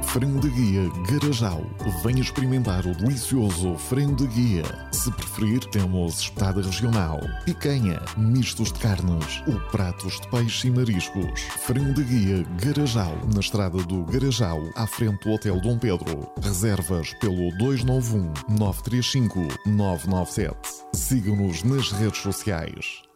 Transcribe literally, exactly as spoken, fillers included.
Frango de Guia Garajal. Venha experimentar o delicioso frango de guia. Se preferir, temos espetada regional, picanha, mistos de carnes ou pratos de peixe e mariscos. Frango de Guia Garajal, na estrada do Garajal, à frente do Hotel Dom Pedro. Reservas pelo dois nove um, nove três cinco, nove nove sete. Sigam-nos nas redes sociais.